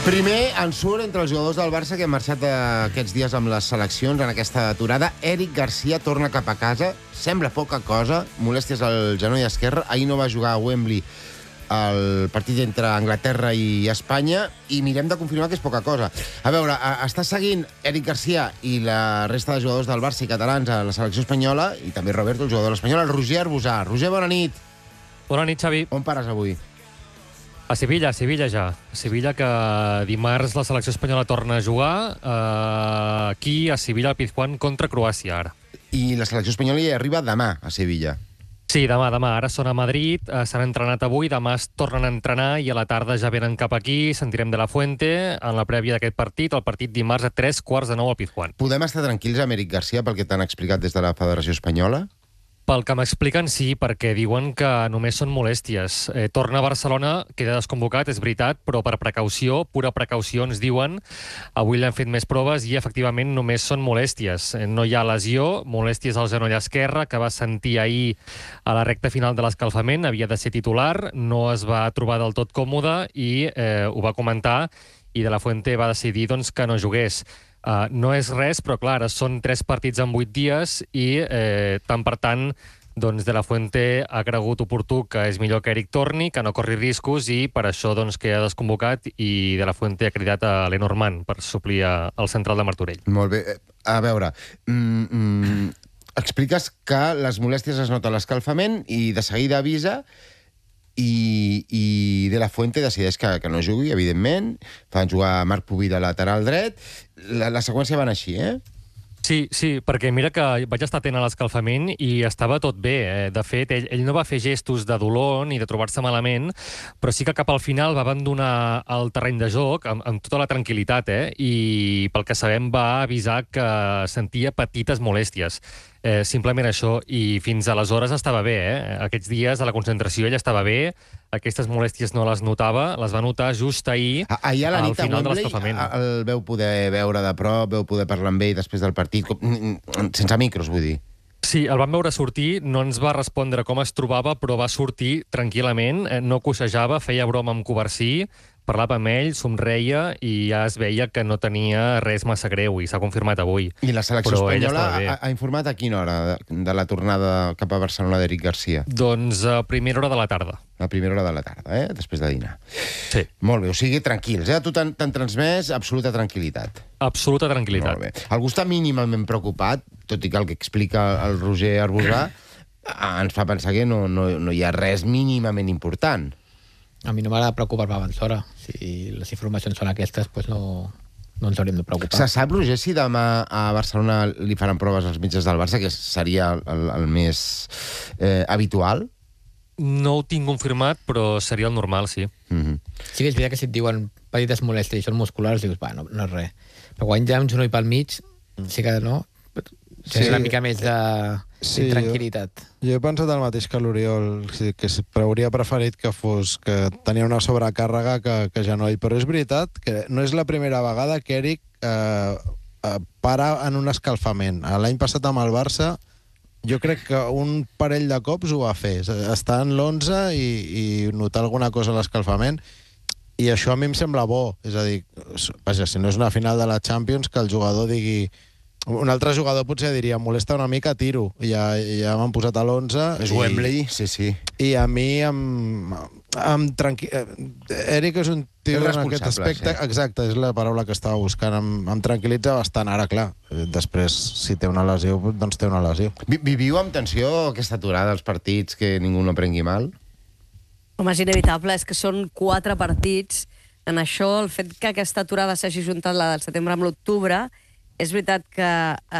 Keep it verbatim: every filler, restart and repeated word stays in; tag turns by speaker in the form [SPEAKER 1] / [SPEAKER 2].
[SPEAKER 1] Primer, en surt entre els jugadors del Barça que han marxat aquests dies amb les seleccions en aquesta aturada. Eric Garcia torna cap a casa. Sembla poca cosa. Molèsties al genoll esquerre. Ahir no va jugar a Wembley el partit entre Anglaterra i Espanya i mirem de confirmar que és poca cosa. A veure, està seguint Eric Garcia i la resta de jugadors del Barça i catalans a la selecció espanyola i també Roberto, el jugador de l'Espanyol, el Roger Arbusà. Roger, bona nit.
[SPEAKER 2] Bona nit, Xavi.
[SPEAKER 1] On pares avui?
[SPEAKER 2] A Sevilla, a Sevilla ja. A Sevilla, que dimarts la selecció espanyola torna a jugar. Eh, aquí, a Sevilla, al Pizjuán, contra Croàcia, ara.
[SPEAKER 1] I la selecció espanyola hi arriba demà, a Sevilla.
[SPEAKER 2] Sí, demà, demà. Ara són a Madrid, eh, s'han entrenat avui, demà es tornen a entrenar i a la tarda ja venen cap aquí, sentirem de la Fuente en la prèvia d'aquest partit, el partit dimarts a tres quarts de nou al Pizjuán.
[SPEAKER 1] Podem estar tranquils amb Eric Garcia pel que t'han explicat des de la Federació Espanyola?
[SPEAKER 2] Pel que m'expliquen, sí, perquè diuen que només són molèsties. Eh, torna a Barcelona, queda desconvocat, és veritat, però per precaució, pura precaució, ens diuen. Avui l'han fet més proves i, efectivament, només són molèsties. Eh, no hi ha lesió, molèsties al genoll esquerre, que va sentir ahir a la recta final de l'escalfament, havia de ser titular, no es va trobar del tot còmode i eh, ho va comentar, i de la Fuente va decidir doncs, que no jugués. Uh, no és res, però clar, ara són tres partits en vuit dies i, eh, tant per tant, doncs, de la Fuente ha cregut oportú que és millor que Eric torni, que no corri riscos, i per això doncs, queda desconvocat i de la Fuente ha cridat a Lenormand per suplir el central de Martorell.
[SPEAKER 1] Molt bé. A veure, mm, mm, expliques que les molèsties es nota l'escalfament i de seguida avisa I, i de la Fuente decideix que, que no jugui, evidentment. Fan jugar Marc Pubi de lateral dret. La, la seqüència van així, eh?
[SPEAKER 2] Sí, sí, perquè mira que vaig estar atent a l'escalfament i estava tot bé. Eh? De fet, ell, ell no va fer gestos de dolor ni de trobar-se malament, però sí que cap al final va abandonar el terreny de joc amb, amb tota la tranquil·litat, eh? I pel que sabem va avisar que sentia petites molèsties. Eh, simplement això, i fins aleshores estava bé, eh? Aquests dies a la concentració ell estava bé, aquestes molèsties no les notava, les va notar just ahir,
[SPEAKER 1] ahir a la nit
[SPEAKER 2] al final
[SPEAKER 1] a
[SPEAKER 2] de l'escalfament.
[SPEAKER 1] El veu poder veure de prop, veu poder parlar amb ell després del partit, com, sense micros, vull dir.
[SPEAKER 2] Sí, el vam veure sortir, no ens va respondre com es trobava, però va sortir tranquil·lament, no coixejava, feia broma amb Covarsí, parlava amb ell, somreia i ja es veia que no tenia res massa greu i s'ha confirmat avui.
[SPEAKER 1] I la selecció Però espanyola ha, ha informat a quina hora de, de la tornada cap a Barcelona d'Eric Garcia?
[SPEAKER 2] Doncs a primera hora de la tarda.
[SPEAKER 1] A primera hora de la tarda, eh? Després de dinar.
[SPEAKER 2] Sí.
[SPEAKER 1] Molt bé, o sigui, tranquils, eh? Tu t'han transmès absoluta tranquil·litat.
[SPEAKER 2] Absoluta tranquil·litat.
[SPEAKER 1] Molt bé. Algú està mínimament preocupat, tot i que el que explica el Roger Arbusà ens fa pensar que no, no, no hi ha res mínimament important.
[SPEAKER 3] A mi no m'ha de preocupar-me abans d'hora. Si les informacions són aquestes, doncs no, no ens hauríem de preocupar.
[SPEAKER 1] Se sap, Roger, si demà a Barcelona li faran proves als metges del Barça, que seria el, el més eh, habitual?
[SPEAKER 2] No ho tinc confirmat, però seria el normal, sí.
[SPEAKER 1] Mm-hmm.
[SPEAKER 3] Sí que és veritat que si et diuen petites molèsties i són musculars, dius, va, no, no és res. Però quan hi ha un genoll pel mig, sí que no... Tens sí. una mica més de,
[SPEAKER 4] sí,
[SPEAKER 3] de tranquil·litat.
[SPEAKER 4] Jo, jo he pensat el mateix que l'Oriol, que hauria preferit que fos que tenia una sobrecàrrega que, que genoll, però és veritat que no és la primera vegada que Eric eh, eh, para en un escalfament. L'any passat amb el Barça jo crec que un parell de cops ho va fer, estar en l'onze i, i notar alguna cosa a l'escalfament, i això a mi em sembla bo, és a dir, vaja, si no és una final de la Champions, que el jugador digui... Un altre jugador potser diria, molesta una mica, tiro. Ja, ja m'han posat a l'onze.
[SPEAKER 1] És Wembley, sí, sí.
[SPEAKER 4] I a mi, amb, amb tranqui... Eric és un tio en aquest aspecte. Sí. Exacte, és la paraula que estava buscant. Em, em tranquil·litza bastant. Ara, clar, després, si té una lesió, doncs té una lesió.
[SPEAKER 1] Viviu amb tensió aquesta aturada als partits, que ningú no prengui mal?
[SPEAKER 5] Home, és inevitable. És que són quatre partits. En això, el fet que aquesta aturada s'hagi juntat la del setembre amb l'octubre, és veritat que